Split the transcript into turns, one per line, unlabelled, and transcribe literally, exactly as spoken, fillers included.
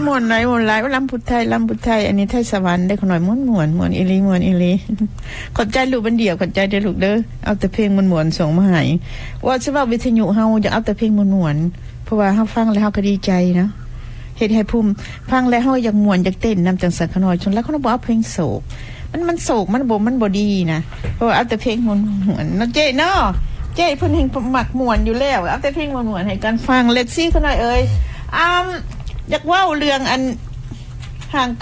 ม่วนไหนม่วนหลายว่าลำพุทธไทยลำพุทธไทยอันนี้ไทยสวรรค์ได้ขน่อยม่วนม่วนม่วนอีหลีม่วนอีหลีขอบใจลูกบันเดียวขอบใจเด้อลูกเด้อเอาแต่เพลงม่วนๆส่งมาให้ว่าสิว่าวิทยุเฮาจะเอาแต่เพลงม่วนๆเพราะว่าเฮาฟังแล้วเฮาก็ดีใจเนาะเฮ็ดให้ภูมิฟังแล้วเฮาอยากม่วนอยากเต้นนำจังซั่นขน่อยจนแล้วเขาบ่เอาเพลงโศกมันมันโศกมันบ่มันบ่ดีนะเพราะว่าเอาแต่เพลงม่วนๆเนาะเจ้เนาะเจ้เพิ่นเฮ็ดมักม่วนอยู่แล้วเอาแต่เพลงม่วนๆให้กันฟังเล็กซี่ขน่อยเอ้ยอ่าอยากเว้าเรื่องอันห่าง